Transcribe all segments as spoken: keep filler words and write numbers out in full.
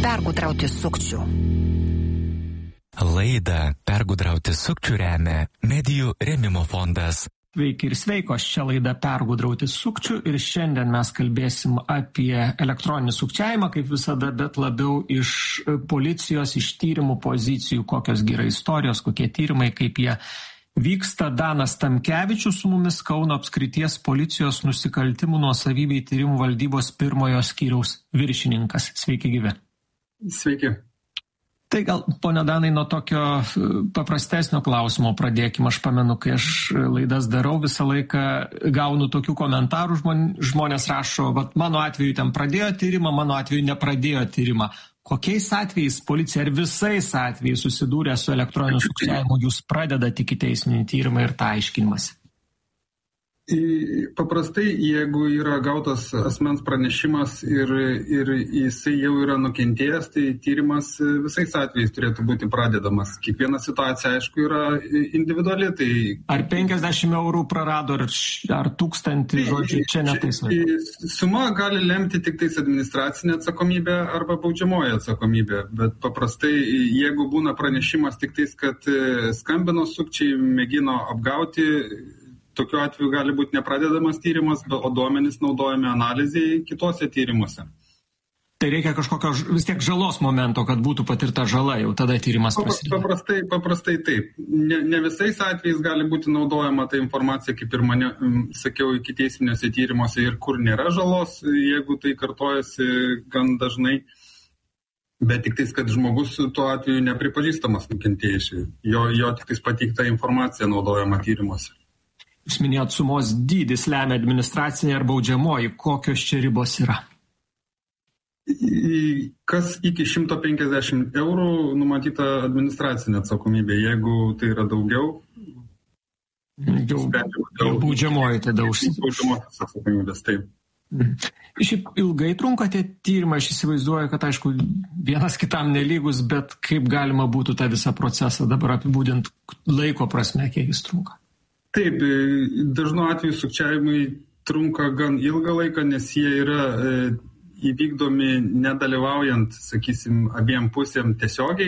pergudrauti sukčių. Laidą Pergudrauti sukčių remia Medijų rėmimo fondas. Sveiki ir sveikos, čia laida Pergudrauti sukčių ir šiandien mes kalbėsim apie elektroninį sukčiavimą, kaip visada, bet labiau iš policijos, iš tyrimų pozicijų, kokios yra istorijos, kokie tyrimai, kaip jie vyksta. Danas Tamkevičius su mumis, Kauno apskrities policijos nusikaltimų nuosavybei tyrimų valdybos pirmojo skyriaus viršininkas. Sveiki gyvi. Sveiki. Tai gal, ponia Danai, nuo tokio paprastesnio klausimo pradėkime. Aš pamenu, kai aš laidas darau, visą laiką gaunu tokių komentarų, žmonės rašo, vat mano atveju ten pradėjo tyrimą, mano atveju nepradėjo tyrimą. Kokiais atvejais policija ar visais atvejais susidūrė su elektroniniu sukčiavimu, jūs pradedate ikiteisminį tyrimą ir tą aiškinimąsi? Paprastai, jeigu yra gautas asmens pranešimas ir, ir jisai jau yra nukentėjęs, tai tyrimas visais atvejais turėtų būti pradedamas. Kiekviena situacija, aišku, yra individuali. Tai... Ar penkiasdešimt eurų prarado, ar, ar tūkstantį, žodžiu, čia netais vaikų? Suma gali lemti tik tais administracinė atsakomybė arba baudžiamoji atsakomybė, bet paprastai, jeigu būna pranešimas tik tais, kad skambino sukčiai, mėgino apgauti, tokiu atveju gali būti nepradedamas tyrimas, o duomenys naudojami analizai kitose tyrimuose. Tai reikia kažkokio vis tiek žalos momento, kad būtų patirta žala, jau tada tyrimas prasideda. Paprastai, paprastai taip. Ne, ne visais atvejais gali būti naudojama ta informacija, kaip ir mane sakiau, ikiteisminiuose tyrimuose ir kur nėra žalos, jeigu tai kartojasi gan dažnai. Bet tik tais, kad žmogus tuo atveju nepripažįstamas nukentėjusiu. Jo, jo tik tais pateikta informacija naudojama tyrimuose. Jūs minėjot, sumos dydis lemia administracinė ar baudžiamoji. Kokios čia ribos yra? Kas iki šimto penkiasdešimt eurų numatyta administracinė atsakomybė. Jeigu tai yra daugiau, jau, jau baudžiamoji tada užsienio. Baudžiamosios atsakomybės, taip. Šiaip ilgai trunka tie tyrimai, aš įsivaizduoju, kad aišku vienas kitam nelygus, bet kaip galima būtų tą visą procesą dabar apibūdint laiko prasme, kiek jis trunka? Taip, dažnu atveju sukčiavimai trunka gan ilgą laiką, nes jie yra e, įvykdomi nedalyvaujant, sakysim, abiem pusėm tiesiogiai.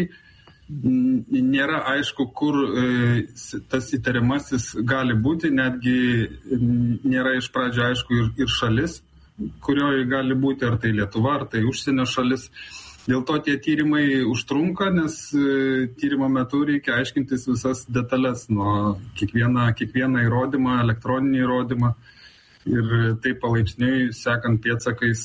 Nėra aišku, kur e, tas įtariamasis gali būti, netgi nėra iš pradžio aišku ir, ir šalis, kurioje gali būti, ar tai Lietuva, ar tai užsienio šalis. Dėl to tie tyrimai užtrunka, nes tyrimo metu reikia aiškintis visas detalės nuo kiekvieną, kiekvieną įrodymą, elektroninį įrodymą ir taip palaipsniui, sekant pėdsakais,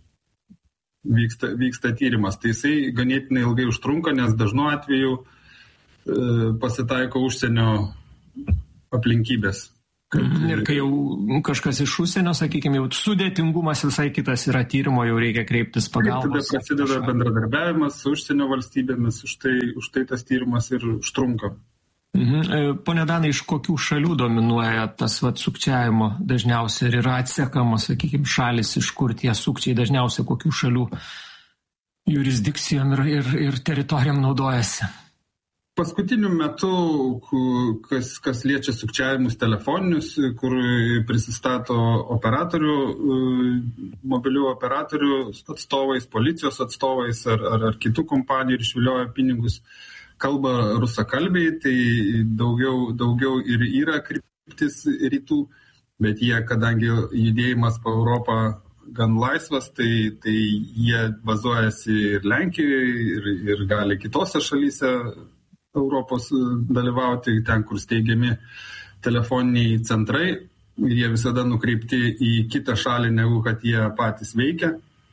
vyksta, vyksta tyrimas. Tai jisai ganėtinai ilgai užtrunka, nes dažnu atveju e, pasitaiko užsienio aplinkybės. Ir kai jau kažkas iš užsienio, sakykime, jau sudėtingumas visai kitas yra tyrimo, jau reikia kreiptis pagalbos. Tada prasideda bendradarbiavimas su užsienio valstybėmis, už tai, už tai tas tyrimas ir užtrunka. Mhm. Pone Danai, iš kokių šalių dominuoja tas vat, sukčiavimo dažniausiai ir yra atsekamos, sakykime, šalis, iš kur tie sukčiai dažniausiai kokių šalių jurisdikcijom ir, ir, ir teritorijom naudojasi? Paskutiniu metu, kas, kas liečia sukčiavimus telefoninius, kur prisistato operatorių, mobilių operatorių atstovais, policijos atstovais ar, ar, ar kitų kompanijų ir išvilioja pinigus, kalba rusakalbiai, tai daugiau, daugiau ir yra kryptis rytų, bet jie, kadangi judėjimas po Europą gan laisvas, tai, tai jie bazuojasi ir Lenkijoje, ir, ir gali kitose šalyse Europos dalyvauti, ten, kur steigiami telefoniniai centrai, jie visada nukreipti į kitą šalį, negu kad jie patys veikia.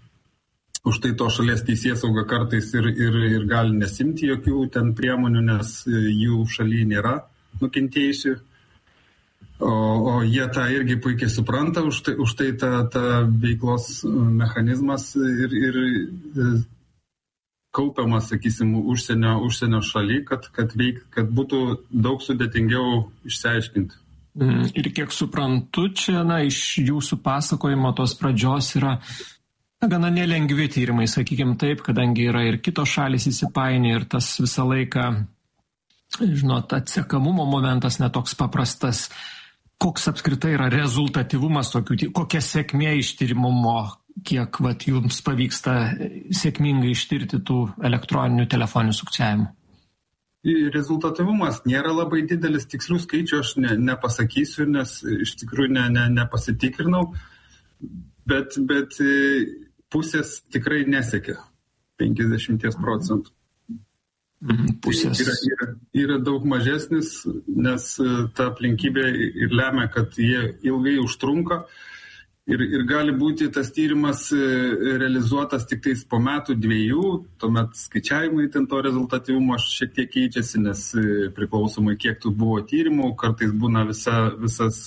Už tai to šalies teisėsauga kartais ir, ir, ir gali nesimti jokių ten priemonių, nes jų šalyje nėra nukentėjusių. O, o jie tą irgi puikiai supranta, už tai, už tai ta, ta veiklos mechanizmas ir, ir kaupiamas, sakysim, užsienio, užsienio šaly, kad, kad, veik, kad būtų daug sudėtingiau išsiaiškinti. Ir kiek suprantu, čia na, iš jūsų pasakojimo tos pradžios yra na, gana nelengvi tyrimai, sakykim taip, kadangi yra ir kitos šalis įsipainė ir tas visą laiką, žinot, atsekamumo momentas netoks paprastas. Koks apskritai yra rezultatyvumas tokių, kokia sėkmė ištyrimo, kiek vat, jums pavyksta sėkmingai ištirti tų elektroninių telefoninių sukčiavimų? Rezultatyvumas nėra labai didelis, tikslių skaičių aš ne, nepasakysiu, nes iš tikrųjų ne, ne, nepasitikrinau, bet, bet pusės tikrai nesiekia penkiasdešimt procentų. Pusės. Yra, yra, yra daug mažesnis, nes ta aplinkybė ir lemia, kad jie ilgai užtrunka ir, ir gali būti tas tyrimas realizuotas tik tais po metų dviejų, tuomet skaičiavimai ten to rezultatyvumo šiek tiek keičiasi, nes priklausomai kiek tų buvo tyrimų, kartais būna visa, visas,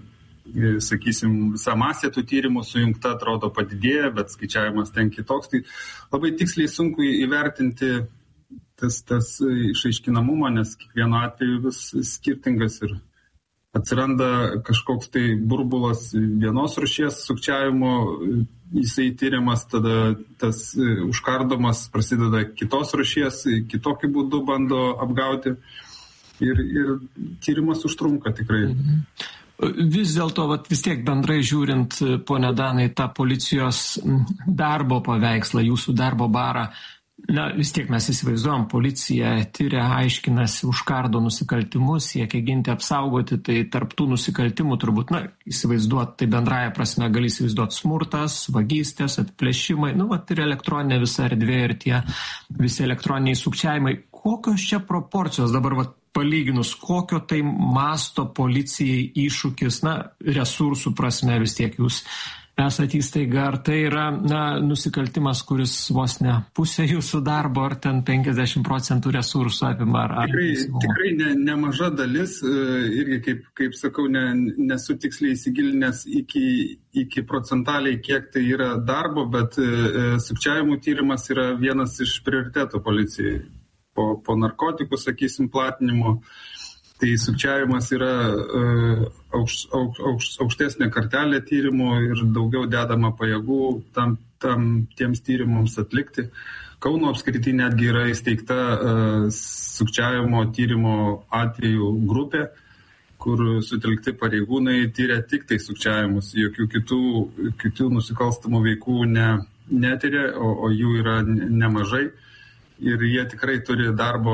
sakysim, visa masė tų tyrimų sujungta atrodo padidėja, bet skaičiavimas ten kitoks, tai labai tiksliai sunku įvertinti tas, tas išaiškinamumą, nes kiekvieno atveju vis skirtingas ir atsiranda kažkoks tai burbulas vienos rūšies sukčiavimo, jisai tyriamas, tada tas užkardomas prasideda kitos rūšies, kitokiu būdu bando apgauti ir, ir tyrimas užtrunka tikrai. Mhm. Vis dėlto, vis tiek bendrai žiūrint, pone Danai, tą policijos darbo paveikslą, jūsų darbo barą, na, vis tiek mes įsivaizduojam, policija tyria, aiškinasi, užkardo nusikaltimus, siekia ginti, apsaugoti, tai tarp tų nusikaltimų turbūt, na, įsivaizduot, tai bendraja prasme gali įsivaizduot smurtas, vagystės, atplėšimai, nu, vat ir elektroninė visa erdvė ir tie visi elektroniniai sukčiavimai. Kokios čia proporcijos dabar, vat, palyginus, kokio tai masto policijai iššūkis, na, resursų prasme vis tiek jūs esate įstaiga, ar tai yra, na, nusikaltimas, kuris vos ne pusė jūsų darbo, ar ten penkiasdešimt procentų resursų apima? Ar, ar tikrai tikrai ne, nemaža dalis, irgi kaip, kaip sakau, ne, nesu tiksliai įsigilinęs iki, iki procentaliai, kiek tai yra darbo, bet e, sukčiavimų tyrimas yra vienas iš prioritetų policijai. Po, po narkotikų, sakysim, platinimo. Tai sukčiavimas yra uh, aukš, aukš, aukš, aukštesnė kartelė tyrimų ir daugiau dedama pajėgų tam, tam tiems tyrimams atlikti. Kauno apskrity netgi yra įsteigta uh, sukčiavimo tyrimo atvejų grupė, kur sutelkti pareigūnai tyria tik tai sukčiavimus, jokių kitų, kitų nusikalstamų veikų ne, netyria, o, o jų yra nemažai ir jie tikrai turi darbo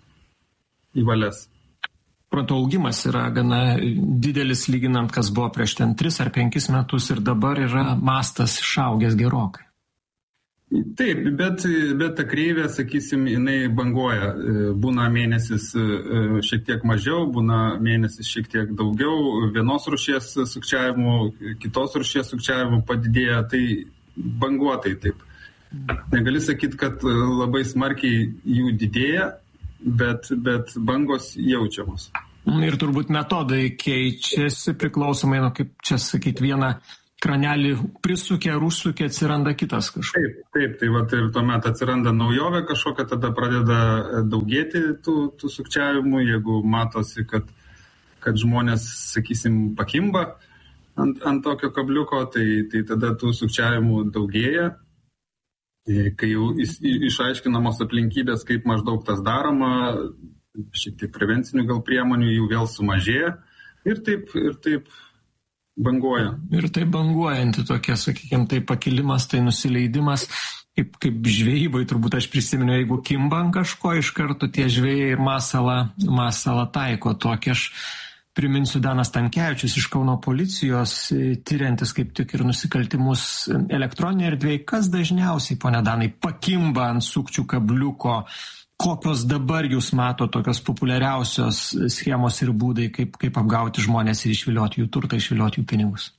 į valias. Proto augimas yra gana didelis lyginant, kas buvo prieš ten tris ar penkis metus ir dabar yra mastas išaugęs gerokai. Taip, bet, bet ta kreivė, sakysim, jinai banguoja. Būna mėnesis šiek tiek mažiau, būna mėnesis šiek tiek daugiau, vienos rūšies sukčiavimų, kitos rūšies sukčiavimų padidėja, tai banguotai taip. Negali sakyti, kad labai smarkiai jų didėja, Bet, bet bangos jaučiamos. Ir turbūt metodai keičiasi priklausomai, nu, kaip čia sakyti, vieną kranelį prisukė ar užsukė, atsiranda kitas kažkoks. Taip, taip, tai vat ir tuomet atsiranda naujovė kažkokia, tada pradeda daugėti tų, tų sukčiavimų, jeigu matosi, kad, kad žmonės, sakysim, pakimba ant, ant tokio kabliuko, tai, tai tada tų sukčiavimų daugėja. Kai jau išaiškinamos aplinkybės, kaip maždaug tas daroma, šiek tiek prevencinių gal priemonių jų vėl sumažėja ir taip, ir taip banguoja. Ir taip banguojanti tokia, sakykime, tai pakilimas, tai nusileidimas, kaip, kaip žvejybai turbūt aš prisimenu, jeigu kimba ant kažko, iš karto tie žvejai ir masalą, masalą taiko tokį. Aš priminsiu, Danas Tamkevičius iš Kauno policijos, tyriantis kaip tik ir nusikaltimus elektroninėje erdvėje. Kas dažniausiai, pone Danai, pakimba ant sukčių kabliuko? Kokios dabar jūs mato tokios populiariausios schemos ir būdai, kaip, kaip apgauti žmonės ir išvilioti jų turtą, išvilioti jų pinigus?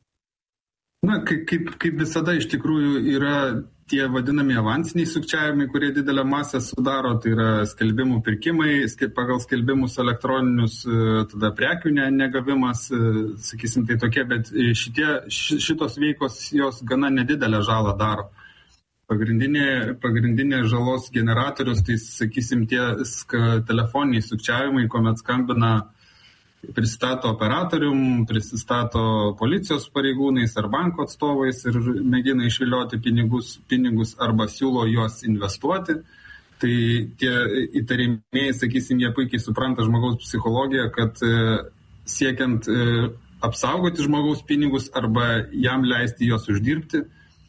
Na, kaip, kaip, kaip visada iš tikrųjų yra tie vadinami avansiniai sukčiavimai, kurie didelę masę sudaro, tai yra skelbimų pirkimai, pagal skelbimus elektroninius, tada prekių negavimas, sakysim, tai tokie, bet šitie, šitos veikos jos gana nedidelę žalą daro. Pagrindinė, pagrindinė žalos generatorius, tai sakysim, tie telefoniniai sukčiavimai, kuomet skambina, pristato operatorium, pristato policijos pareigūnais ar banko atstovais ir mėgina išvilioti pinigus, pinigus arba siūlo juos investuoti. Tai tie įtarimieji, sakysim, jie puikiai supranta žmogaus psichologiją, kad siekiant apsaugoti žmogaus pinigus arba jam leisti juos uždirbti,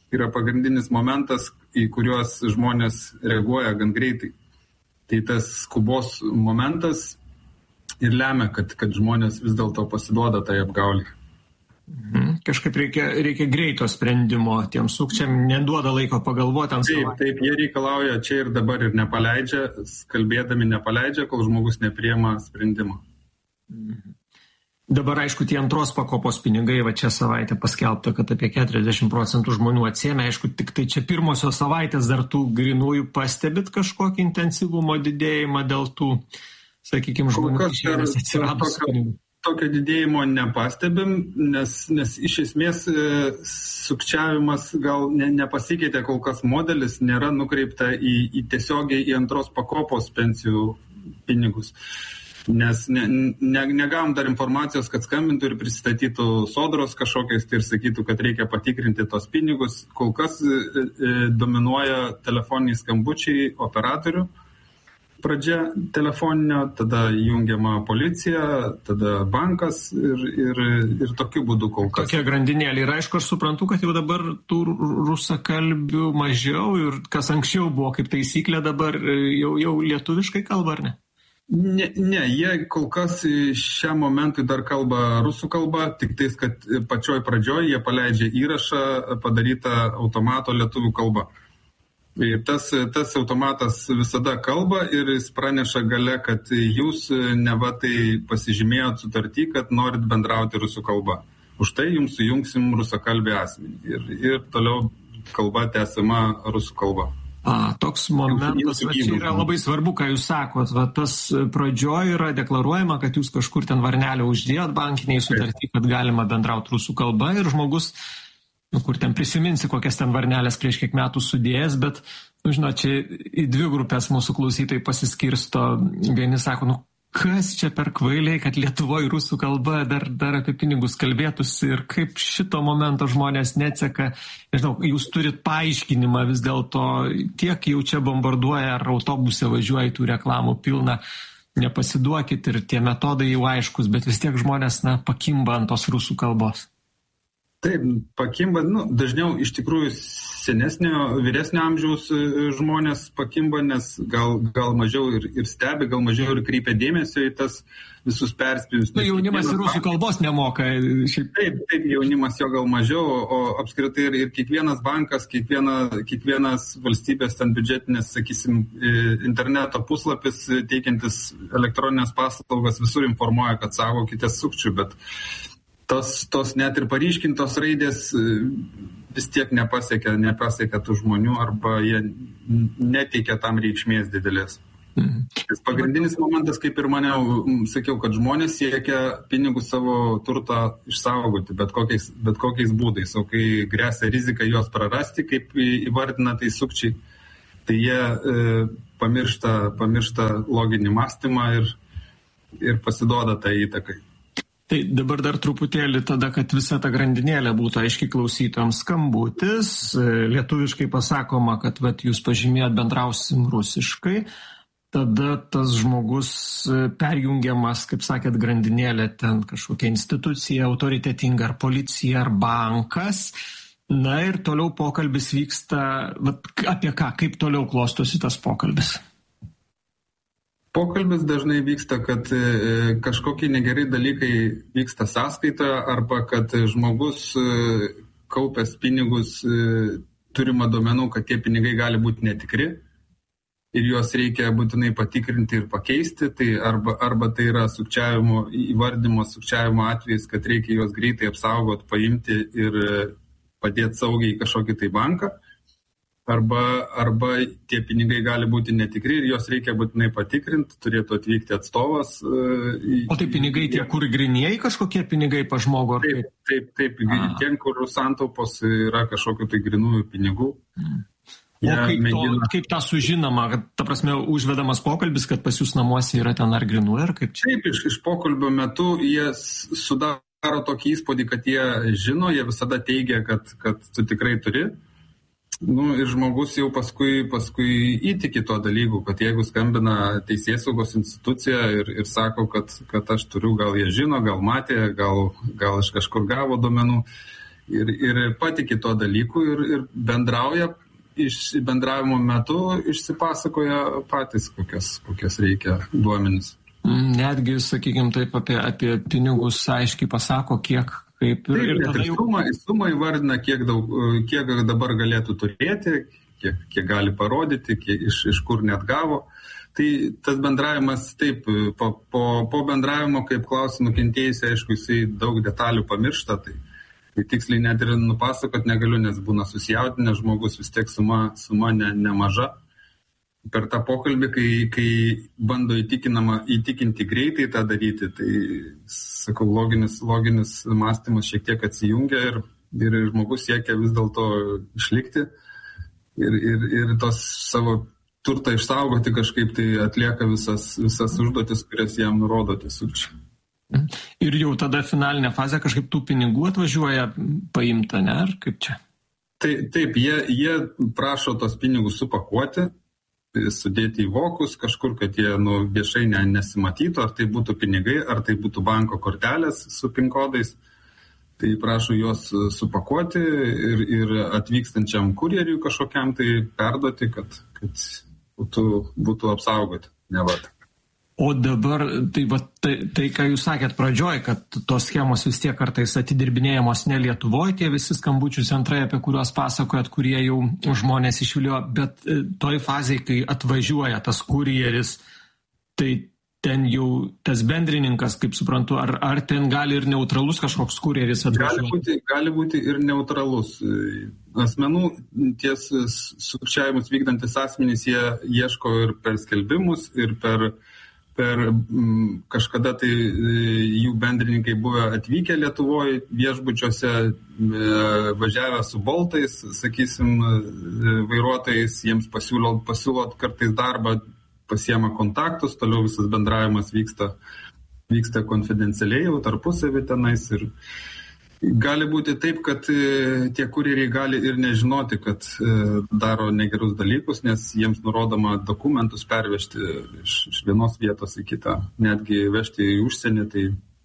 yra pagrindinis momentas, į kuriuos žmonės reaguoja gan greitai. Tai tas skubos momentas ir lemia, kad, kad žmonės vis dėlto pasiduoda tai apgaulį. Mhm. Kažkaip reikia, reikia greito sprendimo, tiem sukčiam neduoda laiko pagalvoti ant savo. Taip, taip, jie reikalauja čia ir dabar ir nepaleidžia, kalbėdami nepaleidžia, kol žmogus nepriema sprendimo. Mhm. Dabar, aišku, tie antros pakopos pinigai, va čia savaitę paskelbta, kad apie keturiasdešimt procentų žmonių atsiėmė, aišku, tik tai čia pirmosios savaitės dar tų grynųjų pastebit kažkokį intensyvumo didėjimą dėl tų, sakykime, žmonių kišenės atsiradusių pinigų. Tokio didėjimo nepastebim, nes, nes iš esmės e, sukčiavimas gal ne, nepasikeitė kol kas modelis, nėra nukreipta į, į tiesiogiai į antros pakopos pensijų pinigus. Nes ne, ne, negavom dar informacijos, kad skambintų ir pristatytų sodros kažkokiais tai ir sakytų, kad reikia patikrinti tos pinigus. Kol kas e, e, dominuoja telefoniniai skambučiai operatorių. Pradžia telefoninio, tada jungiama policija, tada bankas ir, ir, ir tokiu būdu kol kas. Tokia grandinėlė. Ir aišku, aš suprantu, kad jau dabar tų rusakalbių mažiau ir kas anksčiau buvo kaip taisyklė, dabar jau, jau lietuviškai kalba, ar ne? Ne, ne, jie kol kas šiam momentui dar kalba rusų kalba, tik tais, kad pačioj pradžioj jie paleidžia įrašą padarytą automato lietuvių kalba. Tas, tas automatas visada kalba ir jis praneša gale, kad jūs neva tai pasižymėjot sutartį, kad norit bendrauti rusų kalba. Už tai jums sujungsim rusakalbį asmenį. Ir, ir toliau kalba tęsiama rusų kalba. A, toks momentas, va, čia yra labai svarbu, ką jūs sakot. Va, tas pradžioj yra deklaruojama, kad jūs kažkur ten varnelę uždėjot bankiniai sutartį, kad galima bendrauti rusų kalba ir žmogus, nu, kur ten prisiminsi, kokias ten varnelės prieš kiek metų sudėjęs, bet, nu, žinot, čia į dvi grupės mūsų klausytojai pasiskirsto. Vieni sako, nu, kas čia per kvailiai, kad Lietuvoje rusų kalba dar, dar apie pinigus kalbėtųsi ir kaip šito momento žmonės neatseka. Nežinau, jūs turit paaiškinimą vis dėlto, tiek jau čia bombarduoja ar autobuse važiuoja tų reklamų pilna. Nepasiduokit ir tie metodai jau aiškus, bet vis tiek žmonės, na, pakimba ant tos rusų kalbos. Taip, pakimba, nu, dažniau iš tikrųjų senesnio, vyresnio amžiaus žmonės pakimba, nes gal, gal mažiau ir, ir stebi, gal mažiau ir kreipia dėmesio į tas visus perspėjimus. Na, jaunimas ir rusų kalbos nemoka. Šiaip... Taip, taip, jaunimas jo gal mažiau, o apskritai ir, ir kiekvienas bankas, kiekviena, kiekvienas valstybės ten biudžetinės, sakysim, interneto puslapis teikiantis elektroninės paslaugas visur informuoja, kad saugokitės sukčių, bet Tos, tos net ir paryškintos raidės vis tiek nepasiekia, nepasiekia tų žmonių arba jie neteikia tam reikšmės didelės. Mhm. Pagrindinis momentas, kaip ir maniau, sakiau, kad žmonės siekia pinigų savo turtą išsaugoti bet kokiais, bet kokiais būdais, o kai grėsia rizika juos prarasti, kaip įvardina tai sukčiai, tai jie e, pamiršta, pamiršta loginį mąstymą ir, ir pasiduoda tą įtakai. Tai dabar dar truputėlį tada, kad visa ta grandinėlė būtų aiškiai klausytojams skambutis. Lietuviškai pasakoma, kad vat, jūs pažymėjot bendrausim rusiškai. Tada tas žmogus perjungiamas, kaip sakėt, grandinėlė, ten kažkokia institucija, autoritetinga, ar policija, ar bankas. Na ir toliau pokalbis vyksta, vat, apie ką, kaip toliau klostosi tas pokalbis? Pokalbis dažnai vyksta, kad e, kažkokie negerai dalykai vyksta sąskaitoje arba kad žmogus e, kaupęs pinigus e, turima duomenų, kad tie pinigai gali būti netikri ir juos reikia būtinai patikrinti ir pakeisti. Tai arba, arba tai yra sukčiavimo, įvardymo sukčiavimo atvejais, kad reikia juos greitai apsaugoti, paimti ir padėti saugiai į kažkokį tai banką. Arba, arba tie pinigai gali būti netikri ir juos reikia būtinai patikrinti, turėtų atvykti atstovas. Į, o tai pinigai tie, kur grinėjai kažkokie pinigai pa žmogų? Taip, taip, taip, ten, kur santaupos yra kažkokių tai grinųjų pinigų. Hmm. O kaip, mėgina... to, kaip tą sužinoma, kad, ta prasme, užvedamas pokalbis, kad pas jūs namuose yra ten ar grinų, ar kaip čia? Taip, iš, iš pokalbio metu jie sudaro tokį įspūdį, kad jie žino, jie visada teigia, kad, kad tu tikrai turi. Nu, ir žmogus jau paskui, paskui įtiki to dalykų, kad jeigu skambina teisėsaugos institucija ir, ir sako, kad, kad aš turiu, gal jie žino, gal matė, gal, gal iš kažkur gavo duomenų, ir, ir patiki tuo dalyku ir, ir bendrauja, iš bendravimo metu išsipasakoja patys, kokias, kokias reikia duomenis. Netgi, sakykime, taip apie, apie pinigus aiškiai pasako, kiek, kaip ir... Taip, ir tada jau... jau... sumą, sumą įvardina, kiek, daug, kiek dabar galėtų turėti, kiek, kiek gali parodyti, kiek, iš, iš kur net gavo. Tai tas bendravimas, taip, po, po, po bendravimo, kaip klausia nukentėjusi, aišku, jisai daug detalių pamiršta, tai, tai tiksliai net ir nupasakot negaliu, nes būna susijaudinęs žmogus, vis tiek suma, suma ne, nemaža. Per tą pokalbį, kai, kai bando įtikinti greitai tą daryti, tai, sakau, loginis, loginis mąstymas šiek tiek atsijungia ir, ir žmogus siekia vis dėlto išlikti ir, ir, ir tos savo turtą išsaugoti kažkaip, tai atlieka visas, visas užduotis, kurias jam nurodo tie sukčiai. Ir jau tada finalinė fazė kažkaip tų pinigų atvažiuoja paimta, ne? Ar kaip čia? Tai, taip, jie, jie prašo tos pinigus supakuoti, sudėti į vokus kažkur, kad jie nu, viešai ne, nesimatytų, ar tai būtų pinigai, ar tai būtų banko kortelės su pin kodais. Tai prašau juos supakuoti ir, ir atvykstančiam kurjeriui kažkokiam tai perduoti, kad, kad būtų, būtų apsaugoti. Nevat. O dabar, tai, va, tai, tai ką jūs sakėt pradžioj, kad tos schemos vis tiek kartais atidirbinėjamos ne Lietuvoje, tie visi skambučių centrai, apie kuriuos pasakojat, kurie jau žmonės išviliojo, bet toj fazėje, kai atvažiuoja tas kurjeris, tai ten jau tas bendrininkas, kaip suprantu, ar, ar ten gali ir neutralus kažkoks kurjeris atvažiuoti? Gali būti, gali būti ir neutralus. Asmenų ties sukčiavimus vykdantis asmenys, jie ieško ir per skelbimus, ir per per m, kažkada tai jų bendrininkai buvę atvykę Lietuvoje viešbučiuose, e, važiavę su boltais, sakysim, vairuotojais, jiems pasiūlot, pasiūlot kartais darbą, pasiema kontaktus, toliau visas bendravimas vyksta, vyksta konfidencialiai jau tarpusavį tenais ir gali būti taip, kad tie kurjeriai gali ir nežinoti, kad daro negerus dalykus, nes jiems nurodoma dokumentus pervežti iš, iš vienos vietos į kitą, netgi vežti į užsienį, tai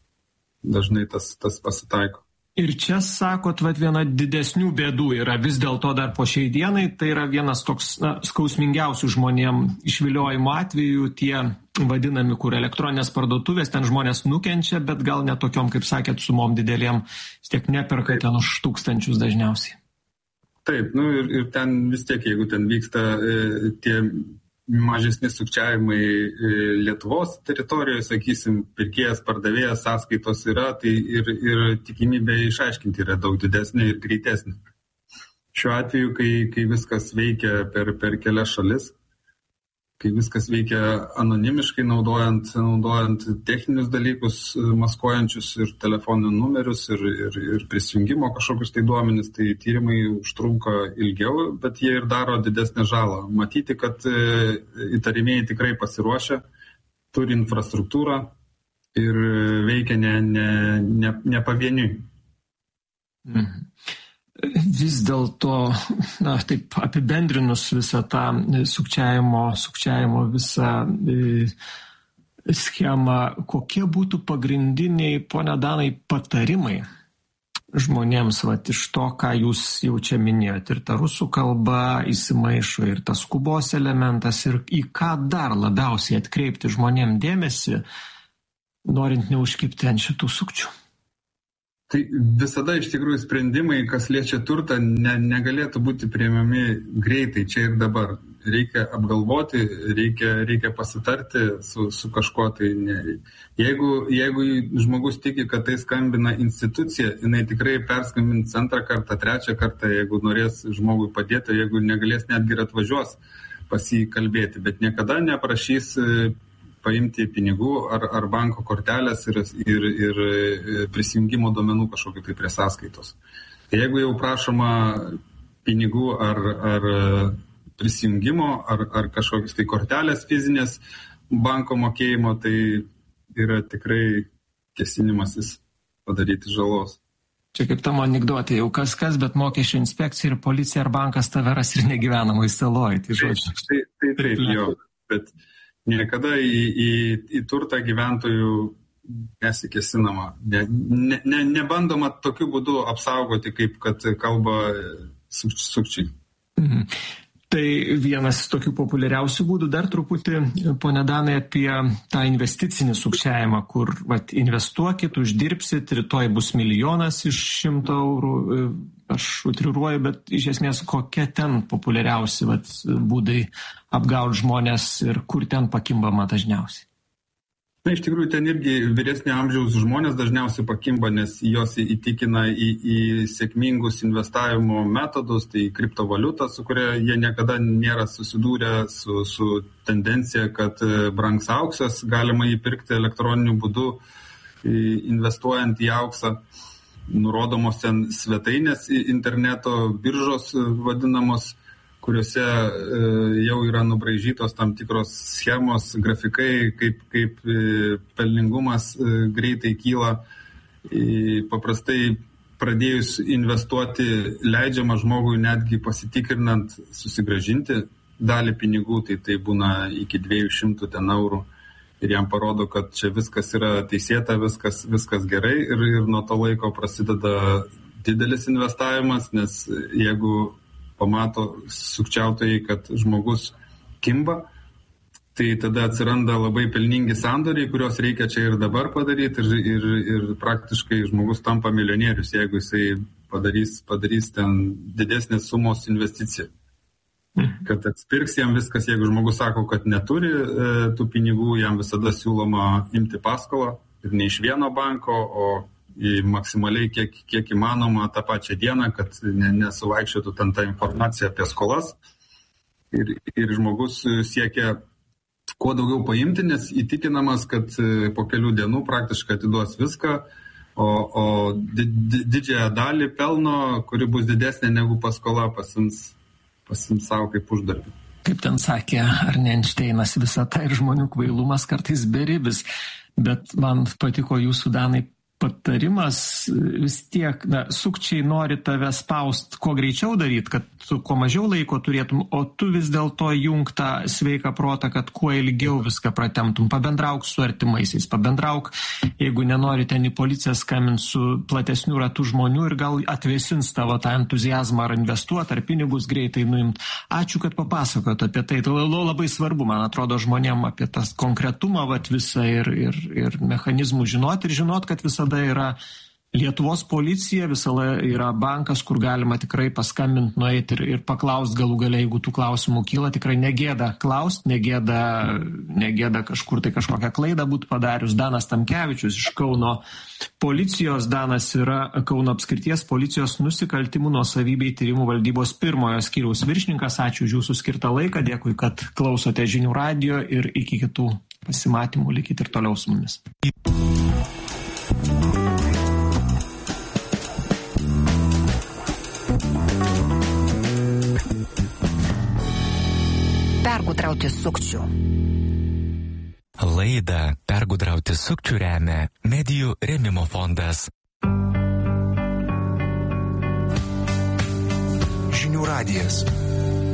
dažnai tas, tas pasitaiko. Ir čia, sakot, vat, viena didesnių bėdų yra vis dėlto dar po šiai dienai, tai yra vienas toks na, skausmingiausių žmonėm išviliojimo atveju, tie vadinami, kur elektroninės parduotuvės, ten žmonės nukenčia, bet gal ne tokiom, kaip sakėt, sumom didelėm, vis tiek neperka ten už tūkstančius dažniausiai. Taip, nu ir, ir ten vis tiek, jeigu ten vyksta e, tie mažesni sukčiavimai Lietuvos teritorijoje, sakysim, pirkėjas, pardavėjas, sąskaitos yra, tai ir, ir tikimybė išaiškinti yra daug didesnė ir greitesnė. Šiuo atveju, kai, kai viskas veikia per, per kelias šalis, kai viskas veikia anonimiškai, naudojant, naudojant techninius dalykus, maskuojančius ir telefonų numerius, ir, ir, ir prisijungimo kažkokius tai duomenis, tai tyrimai užtrunka ilgiau, bet jie ir daro didesnę žalą. Matyti, kad įtarimieji tikrai pasiruošia, turi infrastruktūrą ir veikia ne, ne, ne, ne pavieniui. Mhm. Vis dėlto, na, taip apibendrinus visą tą sukčiavimo, sukčiavimo visą e, schemą, kokie būtų pagrindiniai, pone Danai, patarimai žmonėms, vat, iš to, ką jūs jau čia minėjote, ir ta rusų kalba įsimaišo, ir tas skubos elementas, ir į ką dar labiausiai atkreipti žmonėm dėmesį, norint neužkibti ant šitų sukčių? Tai visada iš tikrųjų sprendimai, kas liečia turtą, ne, negalėtų būti priimami greitai, čia ir dabar. Reikia apgalvoti, reikia, reikia pasitarti su, su kažkuo. Tai ne. Jeigu, jeigu žmogus tiki, kad tai skambina institucija, jinai tikrai perskambins antrą kartą, trečią kartą, jeigu norės žmogui padėti, jeigu negalės netgi ir atvažiuos pasikalbėti, bet niekada neprašys paimti pinigų ar, ar banko kortelės ir, ir, ir prisijungimo duomenų kažkokiu tai prie sąskaitos. Tai jeigu jau prašoma pinigų ar, ar prisijungimo, ar, ar kažkokios tai kortelės fizinės banko mokėjimo, tai yra tikrai kesinimasis padaryti žalos. Čia kaip tam anekdotė, jau kas kas, bet mokesčių inspekcija ir policija ar bankas tave ras ir negyvenamai saloj. Tai, žodžiu. Tai, tai taip, jau, bet niekada į, į, į turtą gyventojų nesikesinama, ne, ne, ne, nebandoma tokiu būdu apsaugoti, kaip kad kalba sukčiai. Mhm. Tai vienas tokių populiariausių būdų, dar truputį, pone Danai, apie tą investicinį sukčiavimą, kur vat, investuokit, uždirbsit, rytoj bus milijonas iš šimto eurų, aš utriruoju, bet iš esmės kokie ten populiariausi vat, būdai apgauti žmonės ir kur ten pakimbama dažniausiai? Na, iš tikrųjų, ten irgi vyresnio amžiaus žmonės dažniausiai pakimba, nes jos įtikina į, į sėkmingus investavimo metodus, tai kriptovaliutą, su kuria jie niekada nėra susidūrę su, su tendencija, kad brangs auksas, galima įpirkti elektroniniu būdu, investuojant į auksą. Nurodomos ten svetainės interneto biržos vadinamos, kuriuose jau yra nubraižytos tam tikros schemos, grafikai, kaip, kaip pelningumas greitai kyla. Paprastai pradėjus investuoti leidžiama žmogui netgi pasitikrinant susigrąžinti dalį pinigų, tai tai būna iki dviejų šimtų ten eurų. Ir jam parodo, kad čia viskas yra teisėta, viskas, viskas gerai ir, ir nuo to laiko prasideda didelis investavimas, nes jeigu pamato sukčiautojai, kad žmogus kimba, tai tada atsiranda labai pelningi sandoriai, kuriuos reikia čia ir dabar padaryti ir, ir, ir praktiškai žmogus tampa milijonierius, jeigu jisai padarys, padarys ten didesnės sumos investiciją. Kad atspirks jam viskas, jeigu žmogus sako, kad neturi e, tų pinigų, jam visada siūloma imti paskolą ir ne iš vieno banko, o į maksimaliai kiek, kiek įmanoma tą pačią dieną, kad ne, nesuvaikščiotų ten tą informaciją apie skolas. Ir, ir žmogus siekia kuo daugiau paimti, nes įtikinamas, kad po kelių dienų praktiškai atiduos viską, o, o di, di, didžiąją dalį pelno, kuri bus didesnė negu paskola, pasims, pasims savo kaip uždarbį. Kaip ten sakė Arne Einšteinas, visata ir žmonių kvailumas kartais beribis, bet man patiko jūsų, Danai, patarimas vis tiek, na, sukčiai nori tave spaust kuo greičiau daryti, kad tu kuo mažiau laiko turėtum, o tu vis dėlto jung tą sveiką protą, kad kuo ilgiau viską pratemtum. Pabendrauk su artimaisiais, pabendrauk, jeigu nenori ten į policiją skambint su platesniu ratu žmonių ir gal atvėsins tavo tą entuziazmą ar investuoti, ar pinigus greitai nuimt. Ačiū, kad papasakot apie tai. Tai labai svarbu, man atrodo, žmonėm apie tas konkretumą vat, visą ir, ir, ir mechanizmų žinot ir žinot, kad visada yra Lietuvos policija, visada yra bankas, kur galima tikrai paskambinti, nueiti ir, ir paklausti galų gale, jeigu tų klausimų kyla, tikrai negėda klausti, negėda, negėda kažkur tai kažkokią klaidą būtų padarius. Danas Tamkevičius iš Kauno policijos. Danas yra Kauno apskrities policijos nusikaltimų nuosavybei tyrimų valdybos pirmojo skyriaus viršininkas. Ačiū už jūsų skirtą laiką, dėkui, kad klausote žinių radijo ir iki kitų pasimatymų, likit ir toliau su mumis. Pergudrauti sukčių. Laidą Pergudrauti sukčių remia Medijų rėmimo fondas. Žinių radijas.